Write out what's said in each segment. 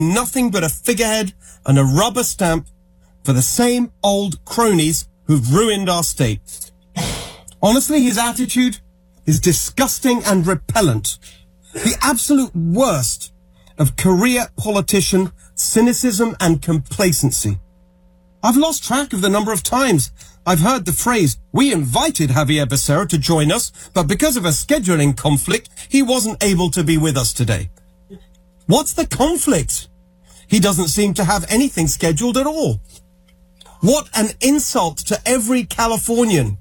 nothing but a figurehead and a rubber stamp for the same old cronies who've ruined our state. Honestly, his attitude is disgusting and repellent. The absolute worst of career politician cynicism and complacency. I've lost track of the number of times I've heard the phrase, "We invited Javier Becerra to join us, but because of a scheduling conflict, he wasn't able to be with us today." What's the conflict? He doesn't seem to have anything scheduled at all. What an insult to every Californian.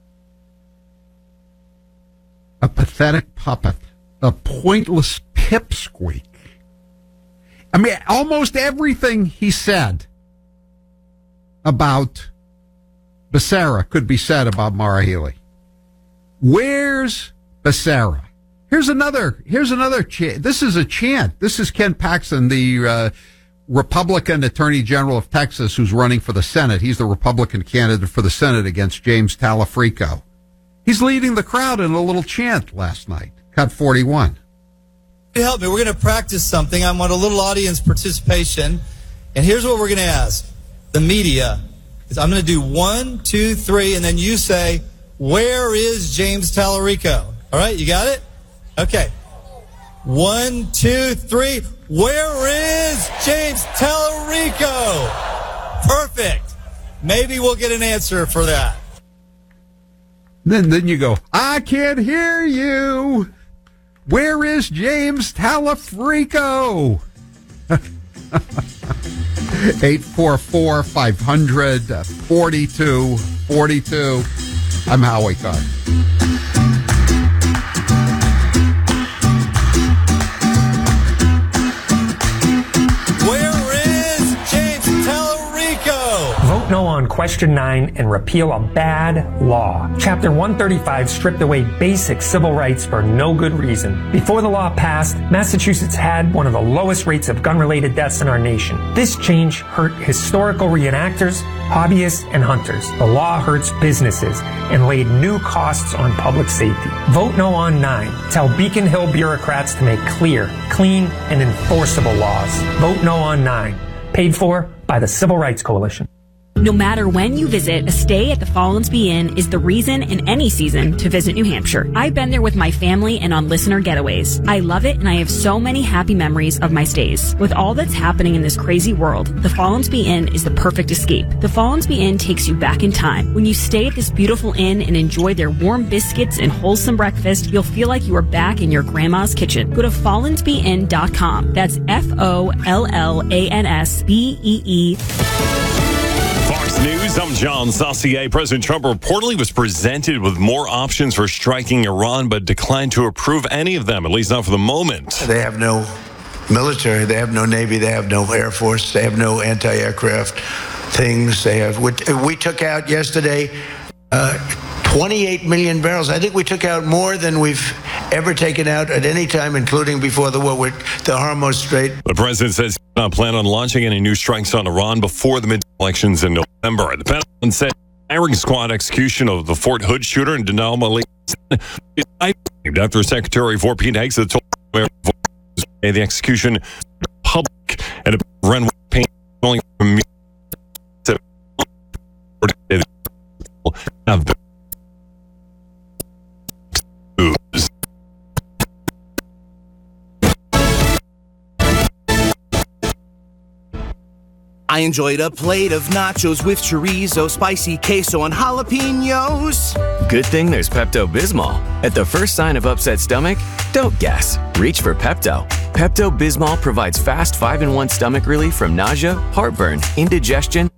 A pathetic puppet. A pointless pipsqueak. I mean, almost everything he said about Becerra could be said about Maura Healey. Where's Becerra? Here's another chant. This is a chant. This is Ken Paxton, the Republican Attorney General of Texas, who's running for the Senate. He's the Republican candidate for the Senate against James Talafrico. He's leading the crowd in a little chant last night. Cut 41. Help me. We're going to practice something. I want a little audience participation. And here's what we're going to ask. The media. I'm going to do 1, 2, 3, and then you say, "Where is James Talarico?" All right, you got it? Okay. 1, 2, 3. Where is James Talarico? Perfect. Maybe we'll get an answer for that. Then you go, "I can't hear you. Where is James Talafrico?" 844-500-4242. I'm Howie Carr. Vote no on Question 9 and repeal a bad law. Chapter 135 stripped away basic civil rights for no good reason. Before the law passed, Massachusetts had one of the lowest rates of gun-related deaths in our nation. This change hurt historical reenactors, hobbyists, and hunters. The law hurts businesses and laid new costs on public safety. Vote no on 9. Tell Beacon Hill bureaucrats to make clear, clean, and enforceable laws. Vote no on 9. Paid for by the Civil Rights Coalition. No matter when you visit, a stay at the Follansbee Inn is the reason in any season to visit New Hampshire. I've been there with my family and on listener getaways. I love it, and I have so many happy memories of my stays. With all that's happening in this crazy world, the Follansbee Inn is the perfect escape. The Follansbee Inn takes you back in time. When you stay at this beautiful inn and enjoy their warm biscuits and wholesome breakfast, you'll feel like you are back in your grandma's kitchen. Go to FollansbeeInn.com. That's FOLLANSBEE. Fox News, I'm John Saucier. President Trump reportedly was presented with more options for striking Iran, but declined to approve any of them, at least not for the moment. They have no military, they have no Navy, they have no Air Force, they have no anti-aircraft things. We took out yesterday 28 million barrels. I think we took out more than we've ever taken out at any time, including before the war with the Hormuz Strait. The president says he does not plan on launching any new strikes on Iran before the mid-elections in November. The Pentagon said firing squad execution of the Fort Hood shooter and Denal Malik is after Secretary of War Pete Hegseth told the execution public and a runway paint only from I enjoyed a plate of nachos with chorizo, spicy queso, and jalapenos. Good thing there's Pepto-Bismol. At the first sign of upset stomach, don't guess. Reach for Pepto. Pepto-Bismol provides fast 5-in-1 stomach relief from nausea, heartburn, indigestion,